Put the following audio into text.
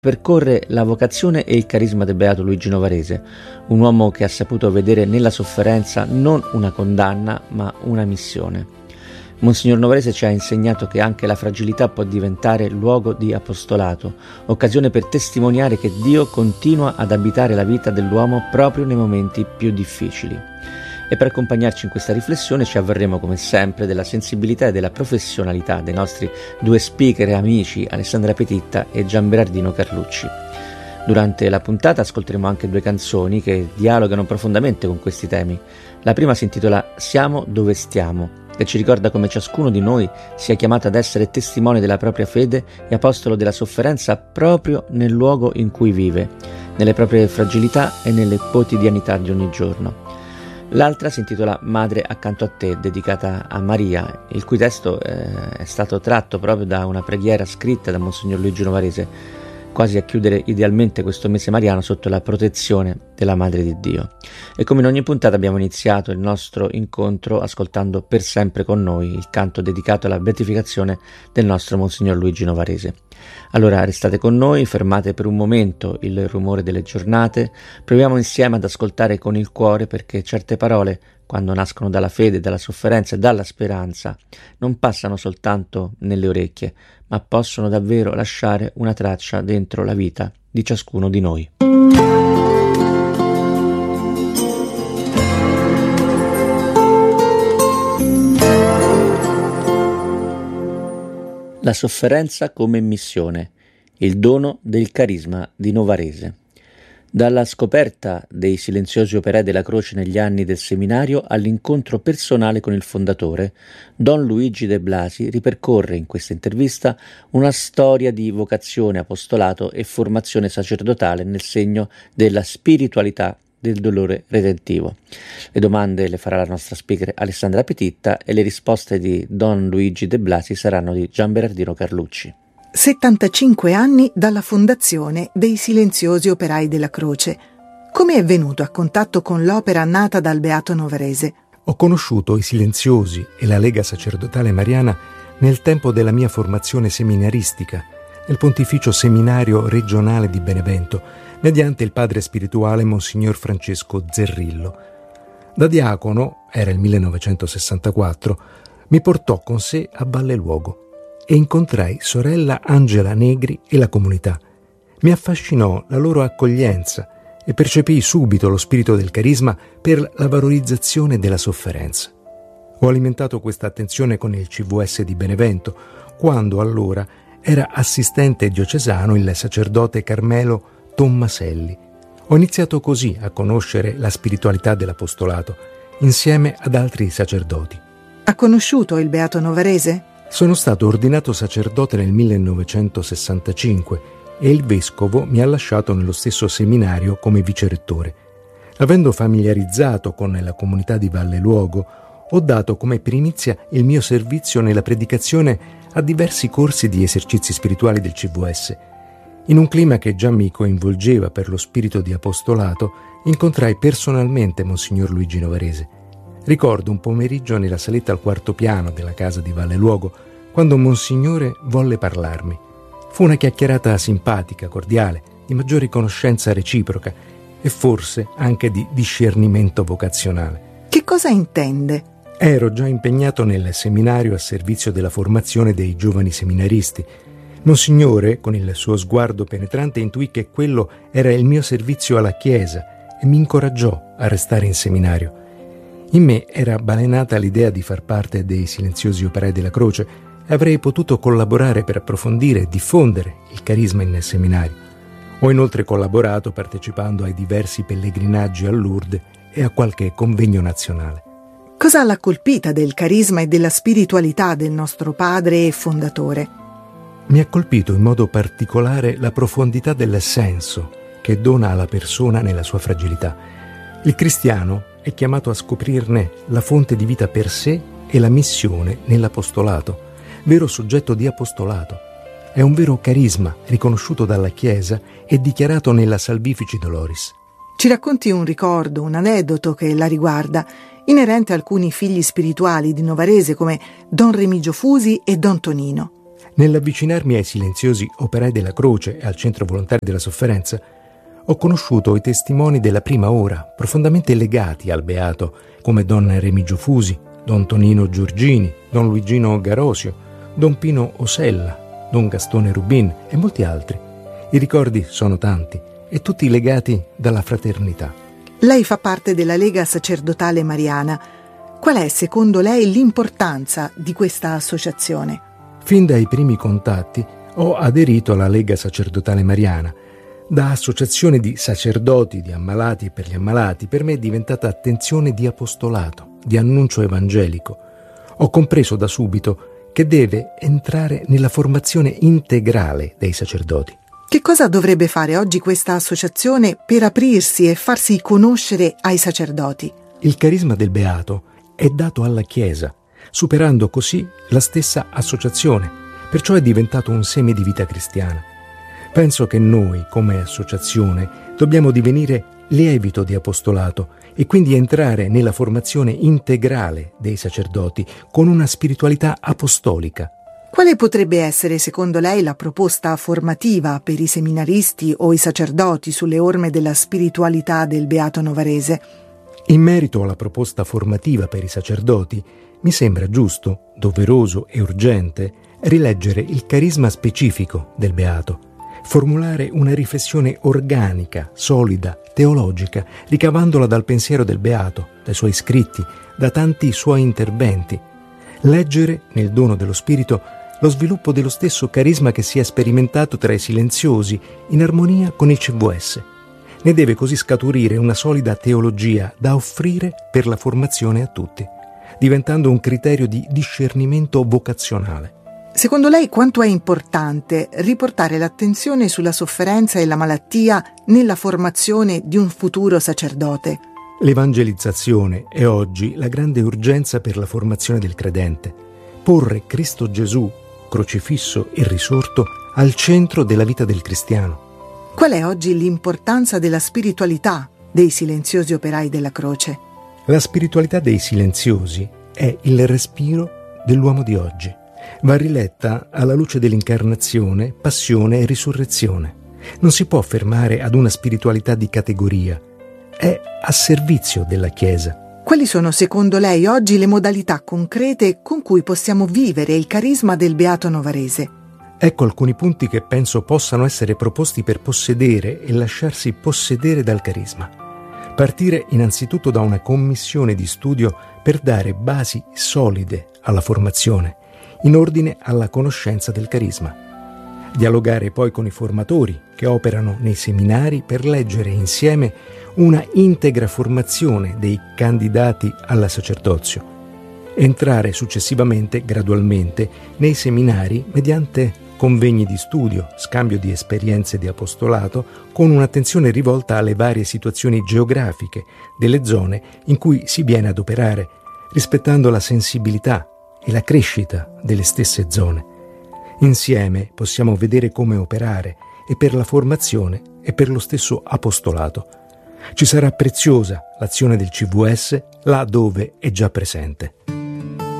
percorre la vocazione e il carisma del beato Luigi Novarese, un uomo che ha saputo vedere nella sofferenza non una condanna, ma una missione. Monsignor Novarese ci ha insegnato che anche la fragilità può diventare luogo di apostolato, occasione per testimoniare che Dio continua ad abitare la vita dell'uomo proprio nei momenti più difficili. E per accompagnarci in questa riflessione ci avverremo come sempre della sensibilità e della professionalità dei nostri due speaker e amici Alessandra Petitta e Gianberardino Carlucci. Durante la puntata ascolteremo anche due canzoni che dialogano profondamente con questi temi. La prima si intitola Siamo dove stiamo, che ci ricorda come ciascuno di noi sia chiamato ad essere testimone della propria fede e apostolo della sofferenza proprio nel luogo in cui vive, nelle proprie fragilità e nelle quotidianità di ogni giorno. L'altra si intitola Madre accanto a te, dedicata a Maria, il cui testo è stato tratto proprio da una preghiera scritta da Monsignor Luigi Novarese, quasi a chiudere idealmente questo mese mariano sotto la protezione della Madre di Dio. E come in ogni puntata abbiamo iniziato il nostro incontro ascoltando Per sempre con noi, il canto dedicato alla beatificazione del nostro Monsignor Luigi Novarese. Allora restate con noi, fermate per un momento il rumore delle giornate, proviamo insieme ad ascoltare con il cuore, perché certe parole, quando nascono dalla fede, dalla sofferenza e dalla speranza, non passano soltanto nelle orecchie, ma possono davvero lasciare una traccia dentro la vita di ciascuno di noi. La sofferenza come missione, il dono del carisma di Novarese. Dalla scoperta dei silenziosi operai della Croce negli anni del seminario all'incontro personale con il fondatore, Don Luigi De Blasi ripercorre in questa intervista una storia di vocazione, apostolato e formazione sacerdotale nel segno della spiritualità del dolore redentivo. Le domande le farà la nostra speaker Alessandra Petitta e le risposte di Don Luigi De Blasi saranno di Gianberardino Carlucci. 75 anni dalla fondazione dei Silenziosi Operai della Croce. Come è venuto a contatto con l'opera nata dal beato Novarese? Ho conosciuto i Silenziosi e la Lega Sacerdotale Mariana nel tempo della mia formazione seminaristica, nel Pontificio Seminario Regionale di Benevento, mediante il padre spirituale Monsignor Francesco Zerrillo. Da diacono, era il 1964, mi portò con sé a Valle Luogo e incontrai sorella Angela Negri e la comunità. Mi affascinò la loro accoglienza e percepii subito lo spirito del carisma per la valorizzazione della sofferenza. Ho alimentato questa attenzione con il CVS di Benevento, quando allora era assistente diocesano il sacerdote Carmelo Tommaselli. Ho iniziato così a conoscere la spiritualità dell'apostolato, insieme ad altri sacerdoti. Ha conosciuto il beato Novarese? Sono stato ordinato sacerdote nel 1965 e il vescovo mi ha lasciato nello stesso seminario come vicerettore. Avendo familiarizzato con la comunità di Valle Luogo, ho dato come primizia il mio servizio nella predicazione a diversi corsi di esercizi spirituali del CVS. In un clima che già mi coinvolgeva per lo spirito di apostolato, incontrai personalmente Monsignor Luigi Novarese. Ricordo un pomeriggio nella saletta al 4° piano della casa di Valle Luogo, quando Monsignore volle parlarmi. Fu una chiacchierata simpatica, cordiale, di maggiore conoscenza reciproca e forse anche di discernimento vocazionale. Che cosa intende? Ero già impegnato nel seminario a servizio della formazione dei giovani seminaristi. Monsignore, con il suo sguardo penetrante, intuì che quello era il mio servizio alla Chiesa e mi incoraggiò a restare in seminario. In me era balenata l'idea di far parte dei Silenziosi Operai della Croce e avrei potuto collaborare per approfondire e diffondere il carisma in seminario. Ho inoltre collaborato partecipando ai diversi pellegrinaggi a Lourdes e a qualche convegno nazionale. Cosa l'ha colpita del carisma e della spiritualità del nostro padre e fondatore? Mi ha colpito in modo particolare la profondità del senso che dona alla persona nella sua fragilità. Il cristiano è chiamato a scoprirne la fonte di vita per sé e la missione nell'apostolato, vero soggetto di apostolato. È un vero carisma riconosciuto dalla Chiesa e dichiarato nella Salvifici Doloris. Ci racconti un ricordo, un aneddoto che la riguarda, inerente a alcuni figli spirituali di Novarese come Don Remigio Fusi e Don Tonino. Nell'avvicinarmi ai silenziosi operai della Croce e al Centro Volontari della Sofferenza, ho conosciuto i testimoni della prima ora, profondamente legati al Beato, come Don Remigio Fusi, Don Tonino Giorgini, Don Luigino Garosio, Don Pino Osella, Don Gastone Rubin e molti altri. I ricordi sono tanti e tutti legati dalla fraternità. Lei fa parte della Lega Sacerdotale Mariana. Qual è, secondo lei, l'importanza di questa associazione? Fin dai primi contatti ho aderito alla Lega Sacerdotale Mariana. Da associazione di sacerdoti, di ammalati e per gli ammalati, per me è diventata attenzione di apostolato, di annuncio evangelico. Ho compreso da subito che deve entrare nella formazione integrale dei sacerdoti. Che cosa dovrebbe fare oggi questa associazione per aprirsi e farsi conoscere ai sacerdoti? Il carisma del Beato è dato alla Chiesa, superando così la stessa associazione, perciò è diventato un seme di vita cristiana. Penso che noi, come associazione, dobbiamo divenire lievito di apostolato e quindi entrare nella formazione integrale dei sacerdoti con una spiritualità apostolica. Quale potrebbe essere, secondo lei, la proposta formativa per i seminaristi o i sacerdoti sulle orme della spiritualità del Beato Novarese? In merito alla proposta formativa per i sacerdoti, mi sembra giusto, doveroso e urgente rileggere il carisma specifico del Beato, formulare una riflessione organica, solida, teologica, ricavandola dal pensiero del Beato, dai suoi scritti, da tanti suoi interventi, leggere nel dono dello Spirito lo sviluppo dello stesso carisma che si è sperimentato tra i silenziosi in armonia con il CVS. Ne deve così scaturire una solida teologia da offrire per la formazione a tutti, diventando un criterio di discernimento vocazionale. Secondo lei quanto è importante riportare l'attenzione sulla sofferenza e la malattia nella formazione di un futuro sacerdote? L'evangelizzazione è oggi la grande urgenza per la formazione del credente. Porre Cristo Gesù, crocifisso e risorto, al centro della vita del cristiano. Qual è oggi l'importanza della spiritualità dei silenziosi operai della Croce? La spiritualità dei silenziosi è il respiro dell'uomo di oggi. Va riletta alla luce dell'incarnazione, passione e risurrezione. Non si può fermare ad una spiritualità di categoria. È a servizio della Chiesa. Quali sono, secondo lei, oggi le modalità concrete con cui possiamo vivere il carisma del Beato Novarese? Ecco alcuni punti che penso possano essere proposti per possedere e lasciarsi possedere dal carisma. Partire innanzitutto da una commissione di studio per dare basi solide alla formazione, in ordine alla conoscenza del carisma. Dialogare poi con i formatori che operano nei seminari per leggere insieme una integra formazione dei candidati alla sacerdozio. Entrare successivamente, gradualmente, nei seminari mediante convegni di studio, scambio di esperienze di apostolato, con un'attenzione rivolta alle varie situazioni geografiche delle zone in cui si viene ad operare, rispettando la sensibilità e la crescita delle stesse zone. Insieme possiamo vedere come operare e per la formazione e per lo stesso apostolato. Ci sarà preziosa l'azione del CVS là dove è già presente.